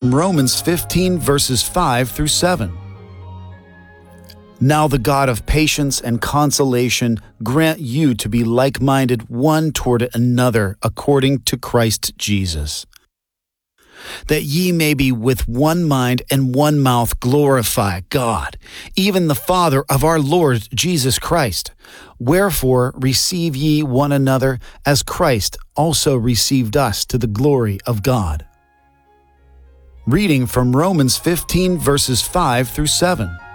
Romans 15 verses 5 through 7. Now the God of patience and consolation grant you to be like-minded one toward another according to Christ Jesus, that ye may be with one mind and one mouth glorify God, even the Father of our Lord Jesus Christ. Wherefore receive ye one another, as Christ also received us to the glory of God. Reading from Romans 15 verses 5 through 7.